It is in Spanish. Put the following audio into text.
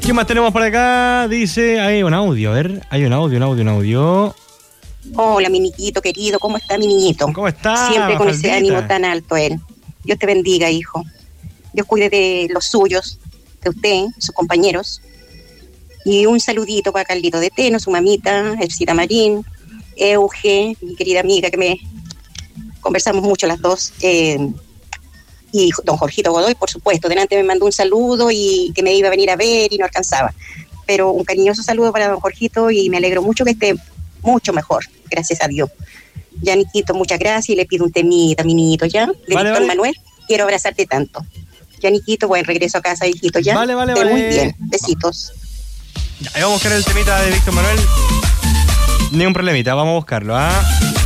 ¿Qué más tenemos por acá? Dice, hay un audio, a ver, hay un audio. Hola, mi niñito querido, ¿cómo está mi niñito? ¿Cómo está? Siempre con ese Mafaldita? ánimo tan alto él. Dios te bendiga, hijo. Dios cuide de los suyos, de usted, sus compañeros. Y un saludito para Carlito de Teno, su mamita, Elcita Marín, Euge, mi querida amiga, que me conversamos mucho las dos, y don Jorgito Godoy, por supuesto. Delante me mandó un saludo y que me iba a venir a ver y no alcanzaba. Pero un cariñoso saludo para don Jorgito y me alegro mucho que esté mucho mejor, gracias a Dios. Ya, Niquito, muchas gracias y le pido un temita, mi niñito, ¿ya? De Víctor Manuel, quiero abrazarte tanto. Ya, Niquito, buen regreso a casa, hijito, ¿ya? Vale. Muy bien, besitos. Ya, ahí vamos a buscar el temita de Víctor Manuel. Ni un problemita, vamos a buscarlo, ¿ah?